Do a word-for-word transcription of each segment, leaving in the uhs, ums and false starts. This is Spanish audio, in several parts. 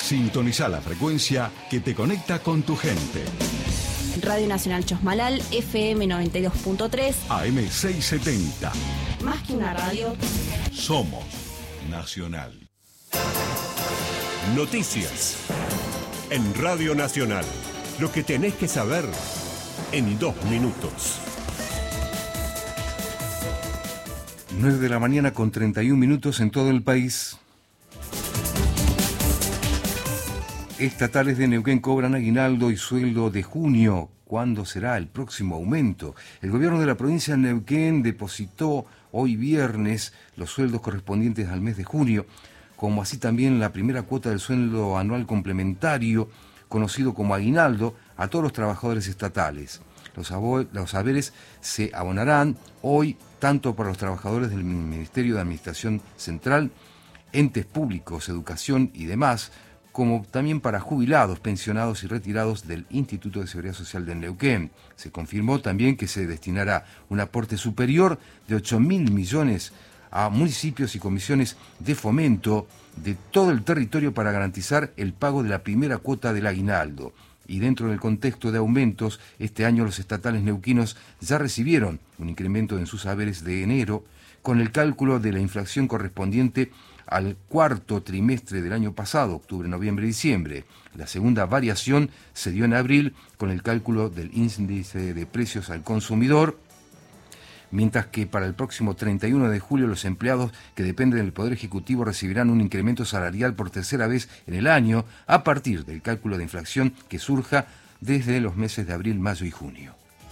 Sintoniza la frecuencia que te conecta con tu gente. Radio Nacional Chosmalal, F M noventa y dos punto tres, A M seiscientos setenta. Más que una radio, somos Nacional. Noticias en Radio Nacional. Lo que tenés que saber en dos minutos. nueve de la mañana con treinta y un minutos en todo el país. Estatales de Neuquén cobran aguinaldo y sueldo de junio. ¿Cuándo será el próximo aumento? El gobierno de la provincia de Neuquén depositó hoy viernes los sueldos correspondientes al mes de junio, como así también la primera cuota del sueldo anual complementario, conocido como aguinaldo, a todos los trabajadores estatales. Los, los haberes se abonarán hoy tanto para los trabajadores del Ministerio de Administración Central, entes públicos, educación y demás, como también para jubilados, pensionados y retirados del Instituto de Seguridad Social de Neuquén. Se confirmó también que se destinará un aporte superior de ocho mil millones a municipios y comisiones de fomento de todo el territorio para garantizar el pago de la primera cuota del aguinaldo. Y dentro del contexto de aumentos, este año los estatales neuquinos ya recibieron un incremento en sus haberes de enero con el cálculo de la inflación correspondiente al cuarto trimestre del año pasado, octubre, noviembre y diciembre. La segunda variación se dio en abril con el cálculo del índice de precios al consumidor, mientras que para el próximo treinta y uno de julio los empleados que dependen del Poder Ejecutivo recibirán un incremento salarial por tercera vez en el año a partir del cálculo de inflación que surja desde los meses de abril, mayo y junio.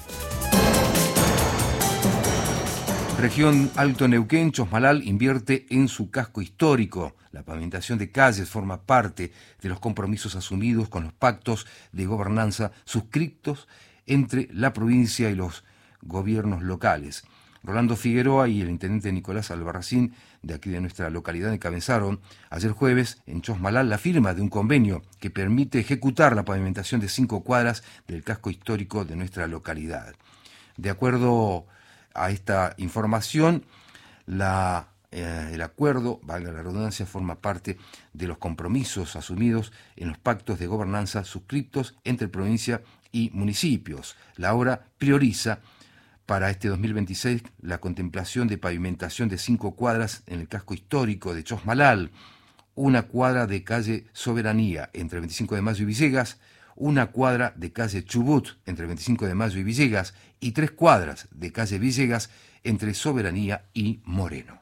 Región Alto Neuquén, Chosmalal invierte en su casco histórico. La pavimentación de calles forma parte de los compromisos asumidos con los pactos de gobernanza suscritos entre la provincia y los gobiernos locales. Rolando Figueroa y el intendente Nicolás Albarracín, de aquí de nuestra localidad, encabezaron ayer jueves en Chosmalal la firma de un convenio que permite ejecutar la pavimentación de cinco cuadras del casco histórico de nuestra localidad. De acuerdo a esta información, la, eh, el acuerdo, valga la redundancia, forma parte de los compromisos asumidos en los pactos de gobernanza suscritos entre provincia y municipios. La obra prioriza para este dos mil veintiséis la contemplación de pavimentación de cinco cuadras en el casco histórico de Chosmalal, una cuadra de calle Soberanía entre veinticinco de mayo y Villegas, una cuadra de calle Chubut entre veinticinco de mayo y Villegas y tres cuadras de calle Villegas entre Soberanía y Moreno.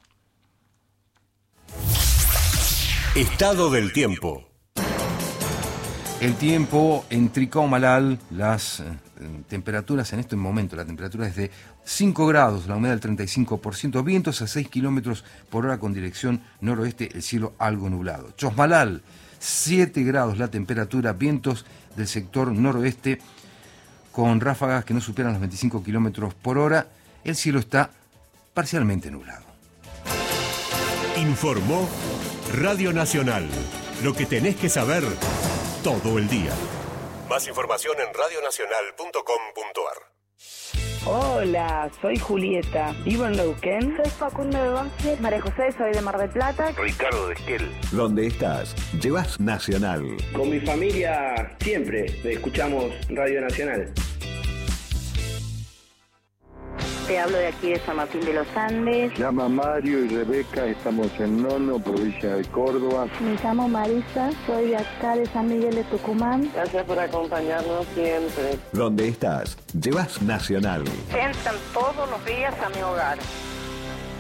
Estado del tiempo. El tiempo en Tricomalal, las eh, temperaturas en este momento, la temperatura es de cinco grados, la humedad del treinta y cinco por ciento, vientos a seis kilómetros por hora con dirección noroeste, el cielo algo nublado. Chosmalal, siete grados la temperatura, vientos del sector noroeste con ráfagas que no superan los veinticinco kilómetros por hora, el cielo está parcialmente nublado. Informó Radio Nacional. Lo que tenés que saber todo el día. Más información en radio nacional punto com punto a r. Hola, soy Julieta, vivo en Neuquén. Soy Facundo de Once, María José, soy de Mar del Plata. Ricardo de Esquel. ¿Dónde estás? Llevas Nacional. Con mi familia siempre escuchamos Radio Nacional. Te hablo de aquí de San Martín de los Andes. Llama Mario y Rebeca, estamos en Nono, provincia de Córdoba. Me llamo Marisa, soy de acá de San Miguel de Tucumán. Gracias por acompañarnos siempre. ¿Dónde estás? Llevas Nacional. Entran todos los días a mi hogar.